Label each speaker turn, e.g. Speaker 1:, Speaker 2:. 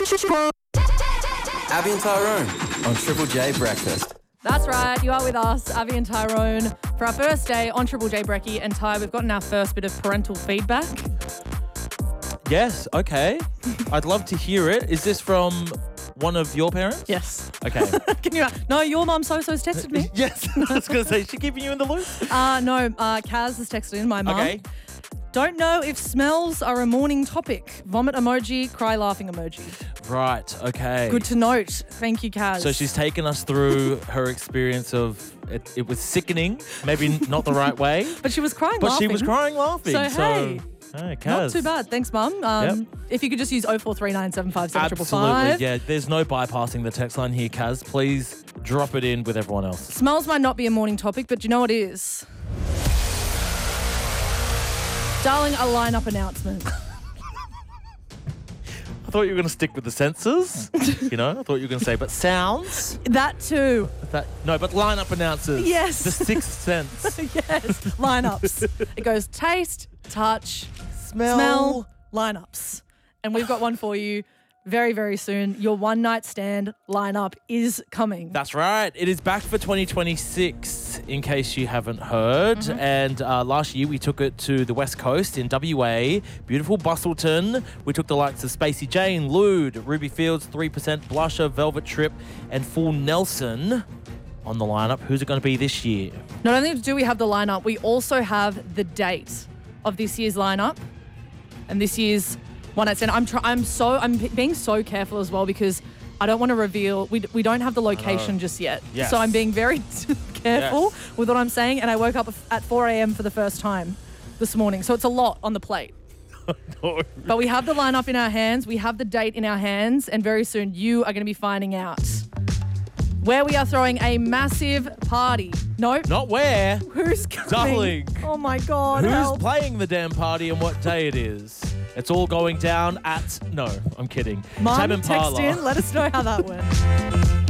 Speaker 1: Abby and Tyrone on Triple J Breakfast.
Speaker 2: That's right, you are with us, Avi and Tyrone, for our first day on Triple J Brekkie. And Ty, we've gotten our first bit of parental feedback.
Speaker 3: Yes, okay. I'd love to hear it. Is this from one of your parents?
Speaker 2: Yes.
Speaker 3: Okay.
Speaker 2: Can you? No, your mum so-so's texted me.
Speaker 3: Yes, I was going to say, is she keeping you in the loop?
Speaker 2: No, Kaz has texted in, my mum.
Speaker 3: Okay.
Speaker 2: Don't know if smells are a morning topic. Vomit emoji, cry laughing emoji.
Speaker 3: Right, okay.
Speaker 2: Good to note. Thank you, Kaz.
Speaker 3: So she's taken us through her experience of it was sickening, maybe not the right way.
Speaker 2: But she was crying
Speaker 3: But
Speaker 2: laughing.
Speaker 3: she was crying laughing.
Speaker 2: So, hey.
Speaker 3: Hey, Kaz.
Speaker 2: Not too bad. Thanks, Mum.
Speaker 3: Yep.
Speaker 2: If you could just use 0439 757
Speaker 3: Absolutely, yeah. There's no bypassing the text line here, Kaz. Please drop it in with everyone else.
Speaker 2: Smells might not be a morning topic, but do you know what is? Darling, a lineup announcement.
Speaker 3: I thought you were going to stick with the senses. I thought you were going to say, but sounds?
Speaker 2: That too.
Speaker 3: No, but lineup announcers.
Speaker 2: Yes.
Speaker 3: The sixth sense.
Speaker 2: Yes, lineups. It goes taste, touch, smell, lineups. And we've got one for you very, very soon. Your one night stand lineup is coming.
Speaker 3: That's right. It is back for 2026, in case you haven't heard.
Speaker 2: Mm-hmm.
Speaker 3: And last year we took it to the West Coast in WA, beautiful Bustleton. We took the likes of Spacey Jane, Lude, Ruby Fields, 3%, Blusher, Velvet Trip, and Full Nelson on the lineup. Who's it going to be this year?
Speaker 2: Not only do we have the lineup, we also have the date of this year's lineup and this year's one night stand. I'm being so careful as well because I don't want to reveal. We don't have the location just yet.
Speaker 3: Yes.
Speaker 2: So I'm being very careful with what I'm saying. And I woke up at 4 a.m. for the first time this morning. So it's a lot on the plate.
Speaker 3: No.
Speaker 2: But we have the lineup in our hands. We have the date in our hands. And very soon you are going to be finding out where we are throwing a massive party. No.
Speaker 3: Not where.
Speaker 2: Who's coming?
Speaker 3: Darling.
Speaker 2: Oh my God.
Speaker 3: Who's
Speaker 2: help.
Speaker 3: playing the damn party and what day it is? It's all going down at... No, I'm kidding.
Speaker 2: Mum,
Speaker 3: Tame
Speaker 2: text
Speaker 3: Impala.
Speaker 2: in. Let us know how that went.